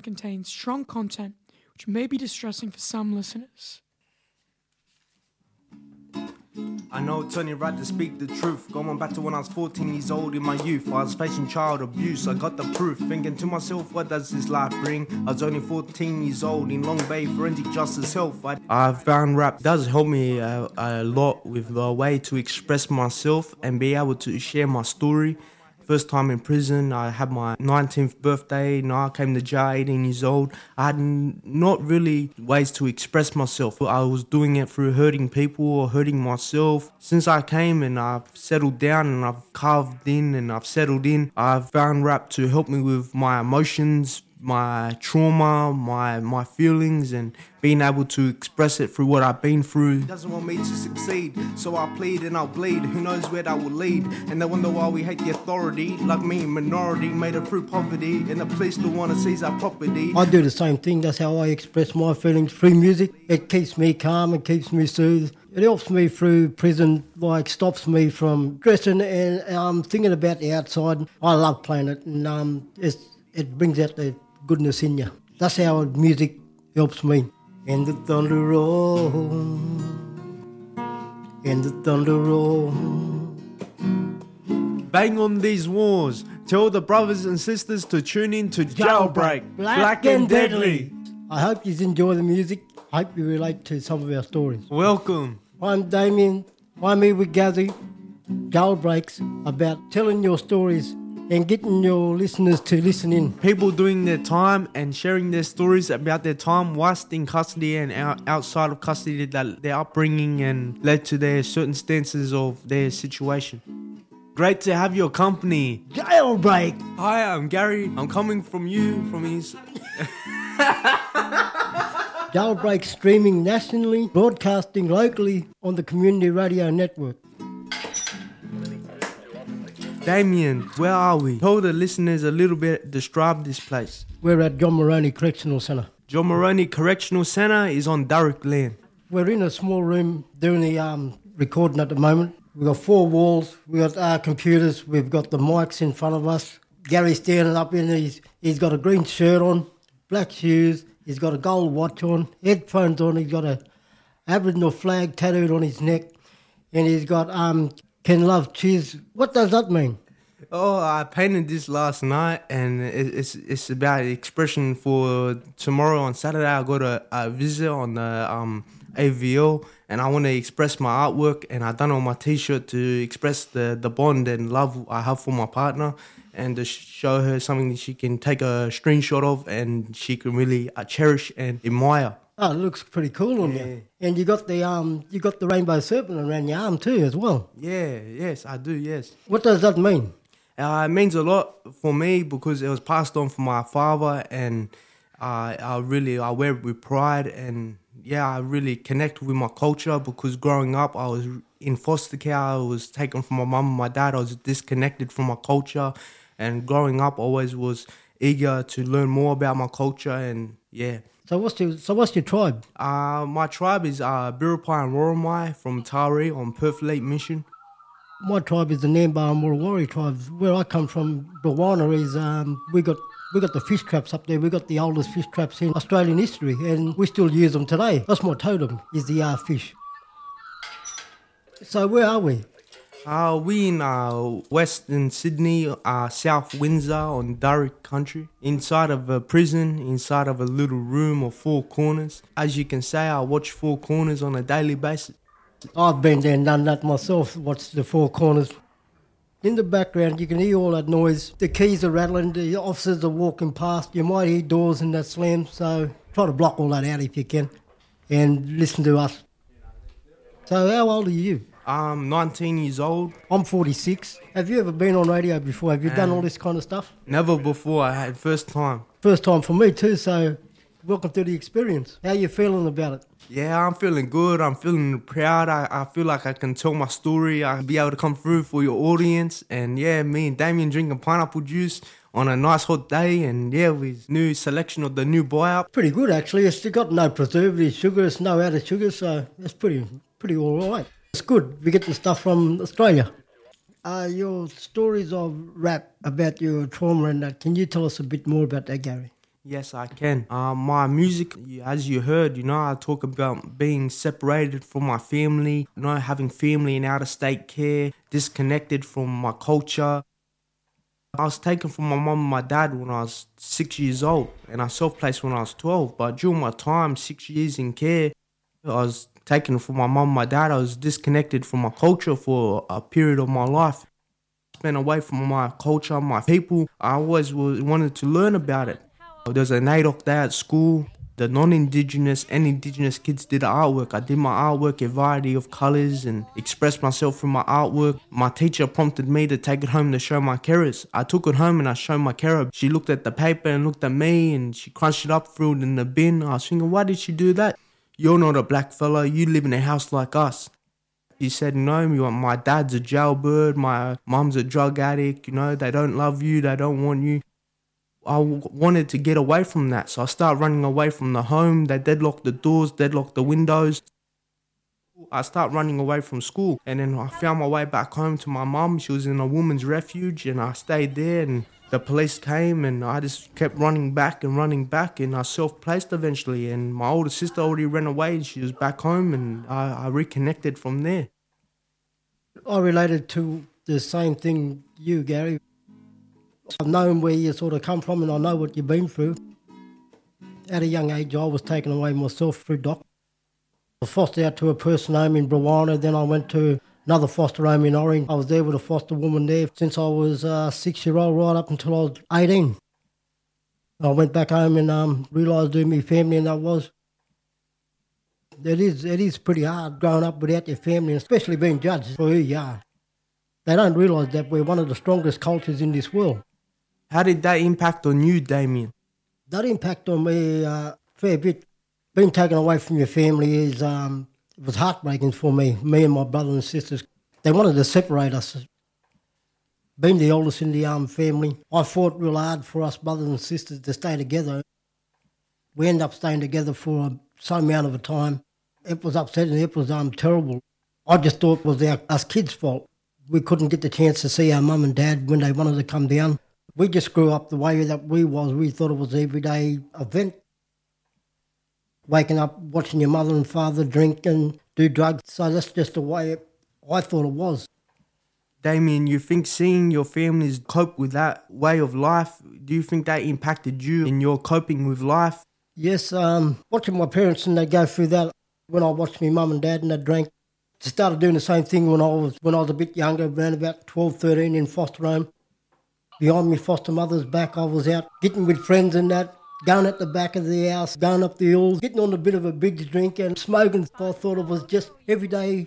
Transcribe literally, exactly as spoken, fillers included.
contains strong content which may be distressing for some listeners. I know it's only right to speak the truth. Going back to when I was fourteen years old in my youth, I was facing child abuse. I got the proof, thinking to myself, what does this life bring? I was only fourteen years old in Long Bay Forensic Justice Health. I, I found rap does help me a, a lot with the way to express myself and be able to share my story. First time in prison, I had my nineteenth birthday, now I came to jail, eighteen years old. I had n- not really ways to express myself. I was doing it through hurting people or hurting myself. Since I came and I've settled down and I've carved in and I've settled in, I've found rap to help me with my emotions, my trauma, my my feelings, and being able to express it through what I've been through. He doesn't want me to succeed, so I plead and I'll bleed. Who knows where that will lead? And they wonder why we hate the authority. Like me, minority, made it through poverty, and the police still want to seize our property. I do the same thing. That's how I express my feelings through music. It keeps me calm, it keeps me soothed. It helps me through prison, like stops me from stressing and um, thinking about the outside. I love playing it, and um, it's, it brings out the goodness in you. That's how music helps me. And the thunder roll, and the thunder roll. Bang on these walls. Tell the brothers and sisters to tune in to Jailbreak, Black, Black and Deadly. I hope you enjoy the music. I hope you relate to some of our stories. Welcome. I'm Damien. I'm here with Gazzy. Jailbreaks, about telling your stories and getting your listeners to listen in. People doing their time and sharing their stories about their time whilst in custody and out, outside of custody, that their upbringing and led to their certain stances of their situation. Great to have your company. Jailbreak! Hi, I'm Gary. I'm coming from you, from his... Jailbreak streaming nationally, broadcasting locally on the Community Radio Network. Damien, where are we? Tell the listeners a little bit, describe this place. We're at John Moroney Correctional Centre. John Moroney Correctional Centre is on Durrock Land. We're in a small room doing the um, recording at the moment. We've got four walls, we've got our computers, we've got the mics in front of us. Gary's standing up in, he's, he's got a green shirt on, black shoes, he's got a gold watch on, headphones on, he's got a Aboriginal flag tattooed on his neck, and he's got... um. Can love cheese. What does that mean? Oh, I painted this last night, and it's it's about expression for tomorrow on Saturday. I got a, a visit on the um, A V L, and I want to express my artwork, and I done it on my T-shirt to express the, the bond and love I have for my partner, and to show her something that she can take a screenshot of, and she can really uh, cherish and admire. Oh, it looks pretty cool on yeah. you. And you got the um, you got the rainbow serpent around your arm too, as well. Yeah, yes, I do. Yes. What does that mean? Uh, it means a lot for me because it was passed on from my father, and uh, I really I wear it with pride, and yeah, I really connect with my culture because growing up I was in foster care. I was taken from my mum and my dad. I was disconnected from my culture, and growing up I always was eager to learn more about my culture, and yeah. So what's your so what's your tribe? Uh, my tribe is uh, Biripi and Woromai from Taree on Perth Lake Mission. My tribe is the Nambar and Murawari tribe. Where I come from, Bawana, is um, we got we got the fish traps up there. We got the oldest fish traps in Australian history, and we still use them today. That's my totem, is the uh, fish. So where are we? Uh, we in uh, Western Sydney, uh, South Windsor on Durrock country, inside of a prison, inside of a little room of four corners. As you can say, I watch Four Corners on a daily basis. I've been there and done that myself, watched the Four Corners. In the background, you can hear all that noise. The keys are rattling, the officers are walking past. You might hear doors in that slam, so try to block all that out if you can and listen to us. So how old are you? I'm nineteen years old. I'm forty-six. Have you ever been on radio before? Have you um, done all this kind of stuff? Never before. I had first time. First time for me too, so welcome to the experience. How are you feeling about it? Yeah, I'm feeling good. I'm feeling proud. I, I feel like I can tell my story. I'll be able to come through for your audience. And yeah, me and Damien drinking pineapple juice on a nice hot day, and yeah, with new selection of the new buy-up. Pretty good actually. It's got no preservatives, sugar, it's no added sugar, so it's pretty, pretty all right. It's good. We're getting stuff from Australia. Uh, your stories of rap about your trauma and that, can you tell us a bit more about that, Gary? Yes, I can. Uh, my music, as you heard, you know, I talk about being separated from my family, you know, having family in out-of-state care, disconnected from my culture. I was taken from my mum and my dad when I was six years old, and I self-placed when I was twelve. But during my time, six years in care, I was taken from my mum and my dad. I was disconnected from my culture for a period of my life. Spent away from my culture, my people. I always was, wanted to learn about it. There was an A D O C day at school. The non-Indigenous and Indigenous kids did artwork. I did my artwork, a variety of colours, and expressed myself through my artwork. My teacher prompted me to take it home to show my carers. I took it home and I showed my carer. She looked at the paper and looked at me, and she crunched it up, threw it in the bin. I was thinking, why did she do that? You're not a black fella. You live in a house like us. She said, no, my dad's a jailbird. My mum's a drug addict. You know, they don't love you. They don't want you. I wanted to get away from that, so I started running away from the home. They deadlocked the doors, deadlocked the windows. I started running away from school, and then I found my way back home to my mum. She was in a woman's refuge, and I stayed there, and the police came, and I just kept running back and running back, and I self-placed eventually, and my older sister already ran away, and she was back home, and I, I reconnected from there. I related to the same thing you, Gary. I've known where you sort of come from, and I know what you've been through. At a young age, I was taken away myself through doc. I was fostered out to a person home in Brewarrina, then I went to another foster home in Orange. I was there with a foster woman there since I was uh, six-year-old right up until I was eighteen. I went back home and um, realised who my family and that was. It is, it is pretty hard growing up without your family, and especially being judged for who you are. They don't realise that we're one of the strongest cultures in this world. How did that impact on you, Damien? That impact on me uh, a fair bit. Being taken away from your family is um, it was heartbreaking for me, me and my brothers and sisters. They wanted to separate us. Being the oldest in the um, family, I fought real hard for us brothers and sisters to stay together. We ended up staying together for a, some amount of a time. It was upsetting, it was um, terrible. I just thought it was our, us kids' fault. We couldn't get the chance to see our mum and dad when they wanted to come down. We just grew up the way that we was. We thought it was an everyday event. Waking up, watching your mother and father drink and do drugs. So that's just the way it, I thought it was. Damien, you think seeing your families cope with that way of life, do you think that impacted you in your coping with life? Yes, um, watching my parents and they go through that. When I watched my mum and dad and they drank, I started doing the same thing when I was when I was a bit younger, around about twelve, thirteen in foster home. Behind my foster mother's back, I was out getting with friends and that, going at the back of the house, going up the hills, getting on a bit of a big drink and smoking. I thought it was just everyday